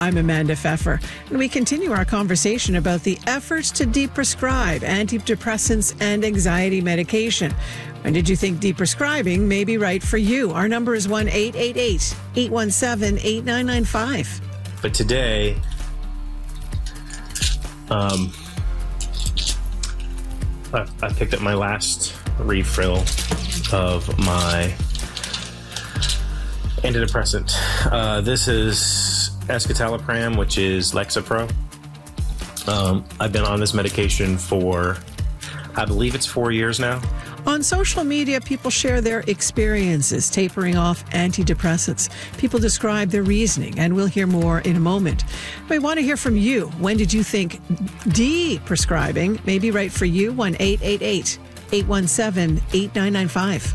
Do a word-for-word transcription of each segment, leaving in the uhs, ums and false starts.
I'm Amanda Pfeffer, and we continue our conversation about the efforts to deprescribe antidepressants and anxiety medication. When did you think deprescribing may be right for you? Our number is one eight eight eight, eight one seven, eight nine nine five. But today, um, I, I picked up my last refill of my antidepressant. Uh, this is escitalopram, which is Lexapro. Um, I've been on this medication for, I believe it's four years now. On social media, people share their experiences tapering off antidepressants. People describe their reasoning, and we'll hear more in a moment. We want to hear from you. When did you think de-prescribing may be right for you? one eight eight eight, eight one seven, eight nine nine five.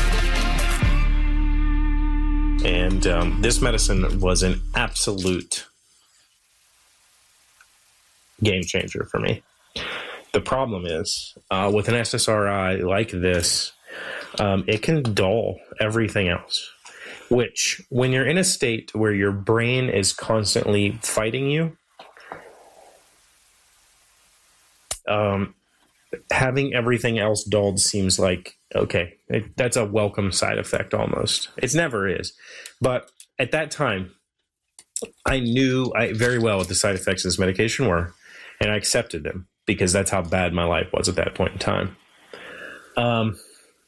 And um, this medicine was an absolute game changer for me. The problem is, uh, with an S S R I like this, um, it can dull everything else, which when you're in a state where your brain is constantly fighting you, um, having everything else dulled seems like, okay, it, that's a welcome side effect almost. It never is. But at that time, I knew I, very well what the side effects of this medication were, and I accepted them because that's how bad my life was at that point in time. Um,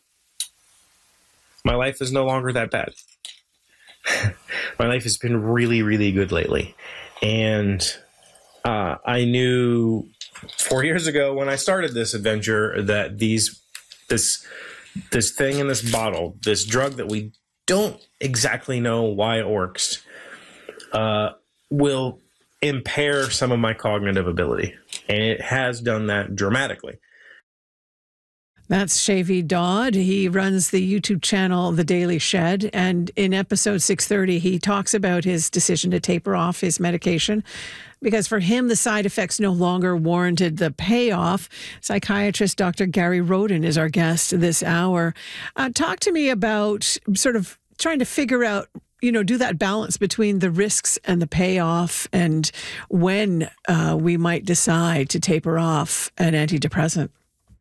my life is no longer that bad. My life has been really, really good lately. And uh, I knew four years ago when I started this adventure that these this this thing in this bottle, this drug that we don't exactly know why it works, uh, will impair some of my cognitive ability. And it has done that dramatically. That's Shavy Dodd. He runs the YouTube channel, The Daily Shed. And in episode six thirty, he talks about his decision to taper off his medication because for him, the side effects no longer warranted the payoff. Psychiatrist Doctor Gary Roden is our guest this hour. Uh, talk to me about sort of trying to figure out, you know, do that balance between the risks and the payoff and when uh, we might decide to taper off an antidepressant.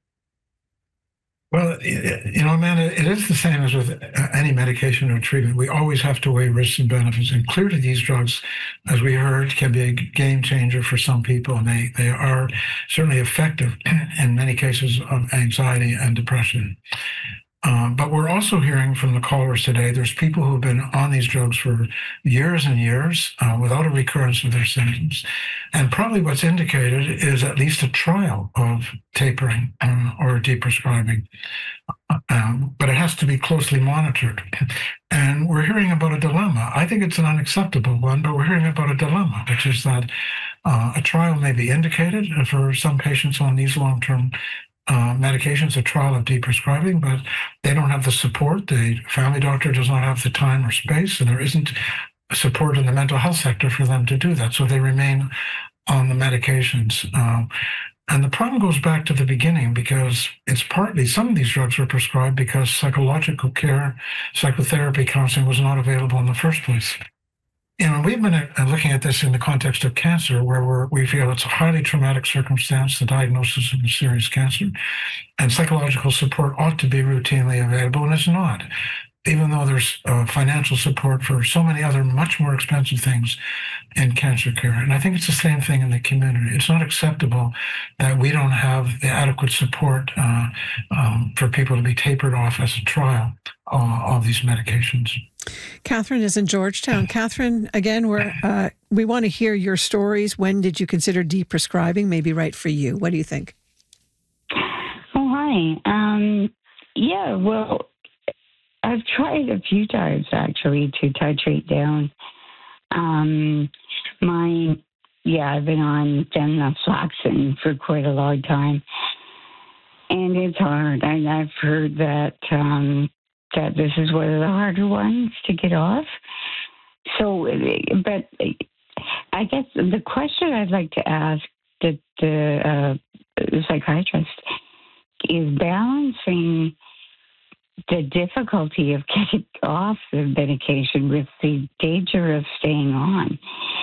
Well, you know, Amanda, it is the same as with any medication or treatment. We always have to weigh risks and benefits. And clearly these drugs, as we heard, can be a game changer for some people. And they, they are certainly effective in many cases of anxiety and depression. Um, but we're also hearing from the callers today, there's people who have been on these drugs for years and years uh, without a recurrence of their symptoms. And probably what's indicated is at least a trial of tapering uh, or deprescribing. Um, but it has to be closely monitored. And we're hearing about a dilemma. I think it's an unacceptable one, but we're hearing about a dilemma, which is that uh, a trial may be indicated for some patients on these long-term Uh, medications, a trial of deprescribing, but they don't have the support. The family doctor does not have the time or space, and there isn't support in the mental health sector for them to do that. So they remain on the medications. Uh, and the problem goes back to the beginning because it's partly, some of these drugs were prescribed because psychological care, psychotherapy, counseling was not available in the first place. You know, we've been uh, looking at this in the context of cancer, where we're, we feel it's a highly traumatic circumstance, the diagnosis of a serious cancer, and psychological support ought to be routinely available, and it's not, even though there's uh, financial support for so many other much more expensive things in cancer care. And I think it's the same thing in the community. It's not acceptable that we don't have the adequate support uh, um, for people to be tapered off as a trial uh, of these medications. Catherine is in Georgetown. Catherine, again, we're, uh, we want to hear your stories. When did you consider deprescribing may be right for you? What do you think? Oh, hi. Um, yeah, well, I've tried a few times, actually, to titrate down. Um, my, yeah, I've been on venlafaxine for quite a long time. And it's hard. And I've heard that... Um, that this is one of the harder ones to get off. So, but I guess the question I'd like to ask the, the, uh, the psychiatrist is balancing the difficulty of getting off the medication with the danger of staying on.